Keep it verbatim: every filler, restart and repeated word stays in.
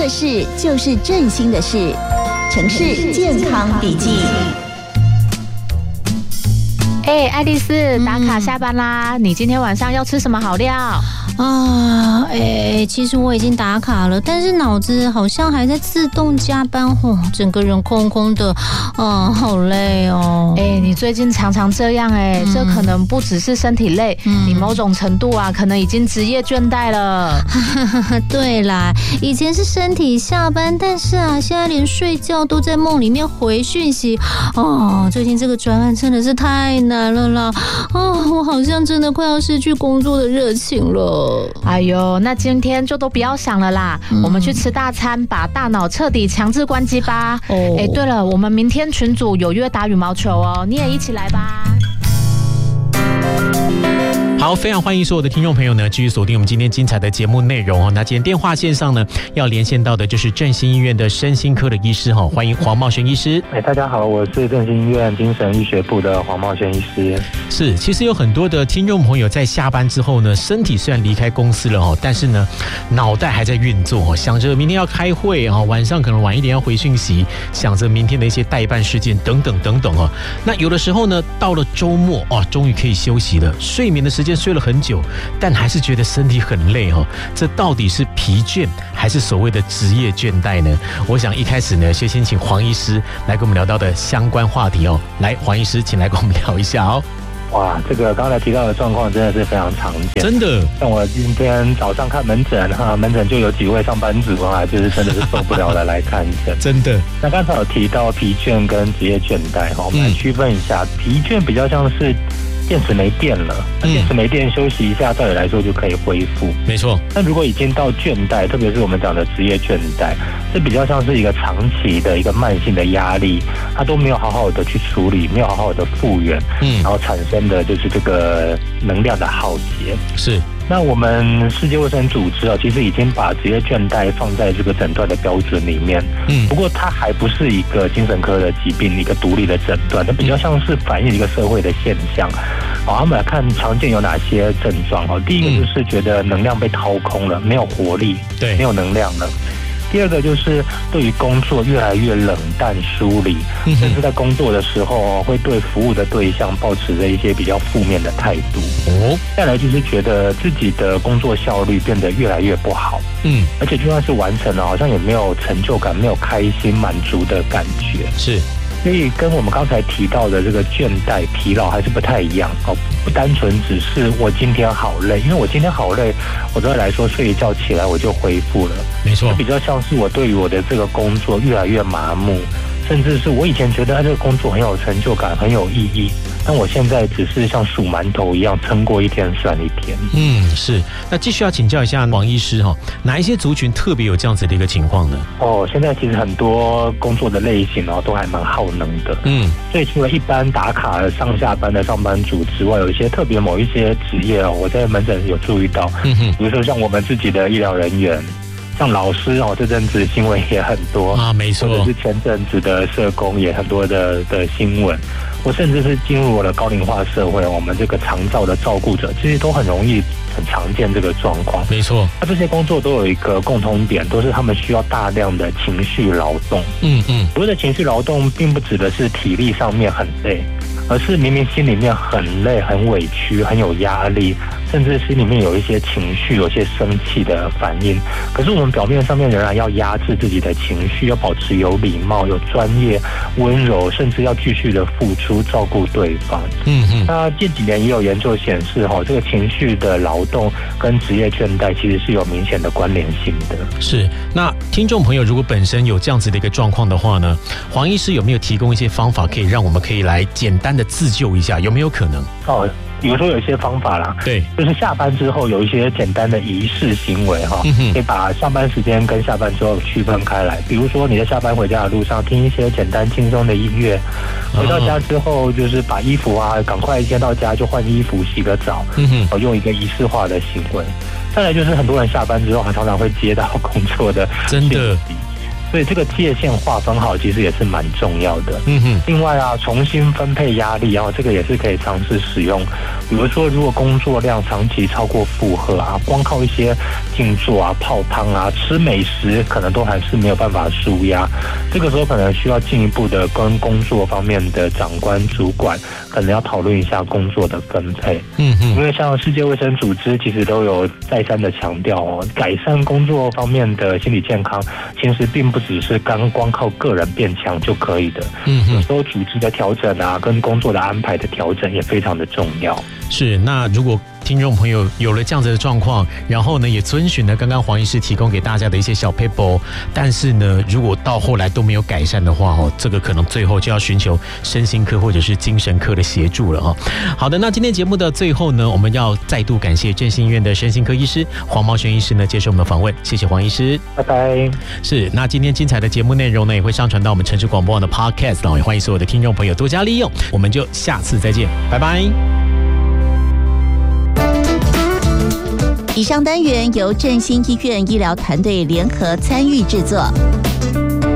的事就是振兴的事。城市健康笔记。 哎、欸，爱丽丝，打卡下班啦！嗯、你今天晚上要吃什么好料？ 啊，哎、欸，其实我已经打卡了，但是脑子好像还在自动加班，哦，整个人空空的，啊，好累哦。 哎、欸，你最近常常这样、欸，哎、嗯，这可能不只是身体累，嗯、你某种程度啊，可能已经职业倦怠了。 对啦，以前是身体下班，但是啊，现在连睡觉都在梦里面回讯息。哦，最近这个专案真的是太难了啦！哦，我好像真的快要失去工作的热情了。 哎呦，那今天就都不要想了啦，嗯、我们去吃大餐，把大脑彻底强制关机吧。哦，哎，对了，我们明天群组有约打羽毛球哦，你也一起来吧。 好，非常欢迎所有的听众朋友呢，继续锁定我们今天精彩的节目内容哦。那今天电话线上呢，要连线到的就是振兴医院的身心科的医师哈，欢迎黄茂轩医师。 哎，大家好，我是振兴医院精神医学部的黄茂轩医师。 是，其实有很多的听众朋友在下班之后呢，身体虽然离开公司了哈，但是呢，脑袋还在运作，想着明天要开会啊，晚上可能晚一点要回讯息，想着明天的一些待办事件等等等等哦。那有的时候呢，到了周末哦，终于可以休息了，睡眠的时间睡了很久，但还是觉得身体很累哦。这到底是疲倦还是所谓的职业倦怠呢？我想一开始呢，先先请黄医师来跟我们聊到的相关话题哦。来，黄医师，请来跟我们聊一下哦。 哇，这个刚才提到的状况真的是非常常见， 真的。 像我今天早上看门诊哈，门诊就有几位上班族啊，就是真的是受不了的来看诊， 真的。 那刚才有提到疲倦跟职业倦怠哈，我们来区分一下，嗯、疲倦比较像是电池没电了，那电池没电休息一下，照理来说就可以恢复。 没错。 但如果已经到倦怠，特别是我们讲的职业倦怠，这比较像是一个长期的一个慢性的压力，它都没有好好的去处理，没有好好的复原，嗯，然后产生的就是这个能量的耗竭。 是。 那我们世界卫生组织啊，其实已经把职业倦怠放在这个诊断的标准里面。嗯，不过它还不是一个精神科的疾病，一个独立的诊断，它比较像是反映一个社会的现象。好，我们来看常见有哪些症状。哈，第一个就是觉得能量被掏空了，没有活力，对，没有能量了。第二个就是对于工作越来越冷淡疏离，甚至在工作的时候会对服务的对象抱持着一些比较负面的态度。哦，再来就是觉得自己的工作效率变得越来越不好，嗯，而且就算是完成了，好像也没有成就感，没有开心满足的感觉。是。所以跟我们刚才提到的这个倦怠、疲劳还是不太一样哦，不单纯只是我今天好累，因为我今天好累，我对来说睡一觉起来我就恢复了。没错，比较像是我对于我的这个工作越来越麻木，甚至是我以前觉得这个工作很有成就感、很有意义，但我现在只是像数馒头一样，撑过一天算一天。嗯， 是。那继续要请教一下王医师哈，哪一些族群特别有这样子的一个情况呢？ 哦，现在其实很多工作的类型哦，都还蛮耗能的。嗯，所以除了一般打卡的上下班的上班族之外，有一些特别某一些职业哦，我在门诊有注意到，嗯哼，比如说像我们自己的医疗人员。像老师哦，这阵子新闻也很多啊，没错，或者是前阵子的社工也很多的的新闻，或甚至是进入了高龄化社会，我们这个长照的照顾者，其实都很容易很常见这个状况。没错，那这些工作都有一个共通点，都是他们需要大量的情绪劳动。嗯嗯，所谓的情绪劳动，并不指的是体力上面很累，而是明明心里面很累、很委屈、很有压力，甚至心里面有一些情绪、有些生气的反应。可是我们表面上面仍然要压制自己的情绪，要保持有礼貌、有专业、温柔，甚至要继续的付出照顾对方。嗯嗯。那近几年也有研究显示，哈，这个情绪的劳动跟职业倦怠其实是有明显的关联性的。是。那听众朋友如果本身有这样子的一个状况的话呢，黄医师有没有提供一些方法，可以让我们可以来简单的自救一下，有没有可能？哦，比如说有一些方法啦，对，就是下班之后有一些简单的仪式行为哈，嗯、可以把上班时间跟下班之后区分开来。比如说你在下班回家的路上听一些简单轻松的音乐，回到家之后就是把衣服啊，赶快先到家就换衣服、洗个澡，嗯哼，用一个仪式化的行为。再来就是很多人下班之后还常常会接到工作的真的。 所以这个界限划分好，其实也是蛮重要的。嗯哼。另外啊，重新分配压力，然后这个也是可以尝试使用。比如说，如果工作量长期超过负荷啊，光靠一些静坐啊、泡汤啊、吃美食，可能都还是没有办法舒压。这个时候可能需要进一步的跟工作方面的长官、主管，可能要讨论一下工作的分配。嗯哼。因为像世界卫生组织其实都有再三的强调哦，改善工作方面的心理健康，其实并不只是刚光靠个人变强就可以的。嗯哼。有时候组织的调整啊，跟工作的安排的调整也非常的重要。 是，那如果听众朋友有了这样子的状况，然后呢也遵循了刚刚黄医师提供给大家的一些小 paper， 但是呢如果到后来都没有改善的话哦，这个可能最后就要寻求身心科或者是精神科的协助了哦。好的，那今天节目的最后呢，我们要再度感谢振兴医院的身心科医师黄茂轩医师呢接受我们的访问，谢谢黄医师， 拜拜。 是，那今天精彩的节目内容呢也会上传到我们城市广播网的 podcast， 也欢迎所有的听众朋友多加利用，我们就下次再见，拜拜。 以上单元由振兴医院医疗团队联合参与制作。